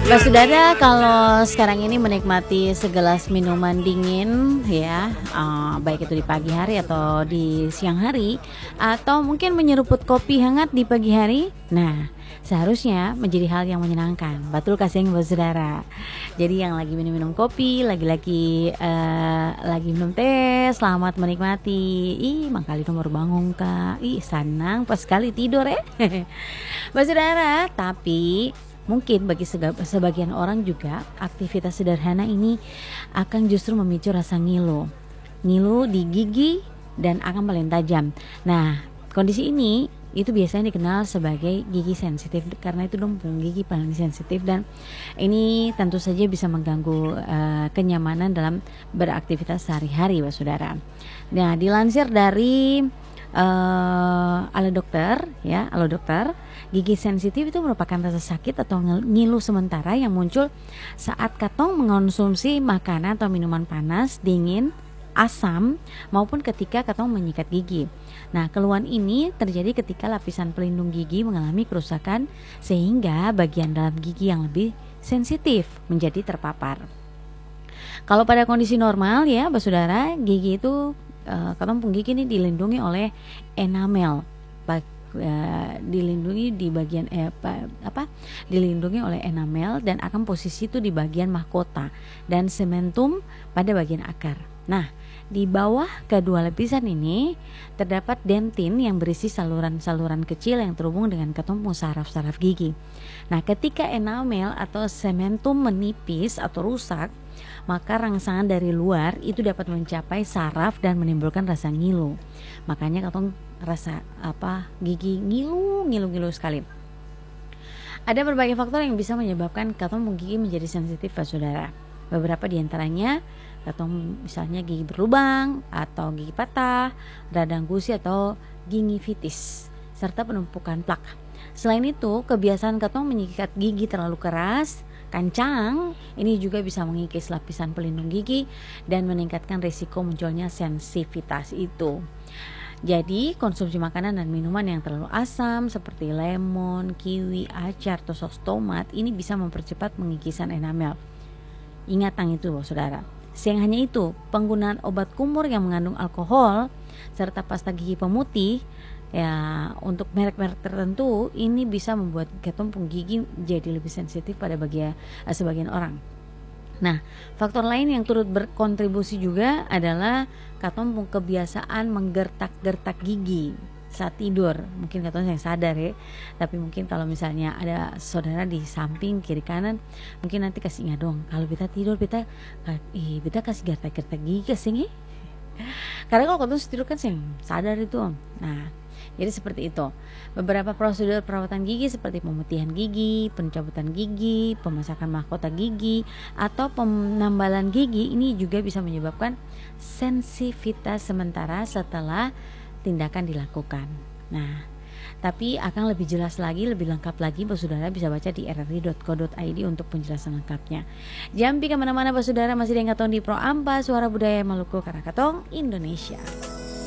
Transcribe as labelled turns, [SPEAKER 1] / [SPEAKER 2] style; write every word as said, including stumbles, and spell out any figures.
[SPEAKER 1] Mbak Saudara, kalau sekarang ini menikmati segelas minuman dingin ya, uh, baik itu di pagi hari atau di siang hari, atau mungkin menyeruput kopi hangat di pagi hari, nah seharusnya menjadi hal yang menyenangkan. Betul kasih Mbak Saudara. Jadi yang lagi minum-minum kopi, lagi-lagi uh, lagi minum teh, selamat menikmati. Ih, mangkali nomor bangun kak. Ih, senang pas sekali tidur ya. Mbak Saudara, tapi mungkin bagi sebagian orang juga aktivitas sederhana ini akan justru memicu rasa ngilu, ngilu di gigi dan akan paling tajam. Nah, kondisi ini itu biasanya dikenal sebagai gigi sensitif karena itu dumpung gigi paling sensitif dan ini tentu saja bisa mengganggu uh, kenyamanan dalam beraktivitas sehari-hari, Mbak Saudara. Nah, dilansir dari uh, Halo Dokter ya, Halo Dokter, gigi sensitif itu merupakan rasa sakit atau ngilu sementara yang muncul saat katong mengonsumsi makanan atau minuman panas, dingin, asam maupun ketika katong menyikat gigi. Nah, keluhan ini terjadi ketika lapisan pelindung gigi mengalami kerusakan sehingga bagian dalam gigi yang lebih sensitif menjadi terpapar. Kalau pada kondisi normal ya, Mbak Saudara, gigi itu uh, katong gigi ini dilindungi oleh enamel. Uh, dilindungi di bagian eh, apa, apa dilindungi oleh enamel dan akan posisi itu di bagian mahkota dan sementum pada bagian akar. Nah, di bawah kedua lapisan ini terdapat dentin yang berisi saluran-saluran kecil yang terhubung dengan ketumpung saraf-saraf gigi. Nah, ketika enamel atau sementum menipis atau rusak, maka rangsangan dari luar itu dapat mencapai saraf dan menimbulkan rasa ngilu. Makanya katong rasa apa gigi ngilu ngilu ngilu sekali. Ada berbagai faktor yang bisa menyebabkan katong gigi menjadi sensitif, Pak Saudara. Beberapa diantaranya katong misalnya gigi berlubang atau gigi patah, radang gusi atau gingivitis serta penumpukan plak. Selain itu, kebiasaan katong menyikat gigi terlalu keras, kancang, ini juga bisa mengikis lapisan pelindung gigi dan meningkatkan risiko munculnya sensitivitas itu. Jadi konsumsi makanan dan minuman yang terlalu asam seperti lemon, kiwi, acar, atau sos tomat ini bisa mempercepat mengikisan enamel. Ingat yang itu, Saudara. Sayang hanya itu, penggunaan obat kumur yang mengandung alkohol serta pasta gigi pemutih ya untuk merek-merek tertentu ini bisa membuat ketumpung gigi jadi lebih sensitif pada bagian eh, sebagian orang. Nah, faktor lain yang turut berkontribusi juga adalah katong kebiasaan menggertak-gertak gigi saat tidur. Mungkin katong yang sadar ya, tapi mungkin kalau misalnya ada saudara di samping kiri kanan, mungkin nanti kasih ingat dong. Kalau kita tidur, kita eh, kita kasih gertak-gertak gigi kasih eh. Karena kalau katong tidur kan sih sadar itu. Nah, jadi seperti itu. Beberapa prosedur perawatan gigi seperti pemutihan gigi, pencabutan gigi, pemasakan mahkota gigi, atau penambalan gigi ini juga bisa menyebabkan sensitivitas sementara setelah tindakan dilakukan. Nah, tapi akan lebih jelas lagi, lebih lengkap lagi, Bapak Saudara bisa baca di r r i dot co dot i d untuk penjelasan lengkapnya. Jangan pikir kemana-mana, Bapak Saudara, masih dengan katong di Pro Ampa, Suara Budaya Maluku Karakatong, Indonesia.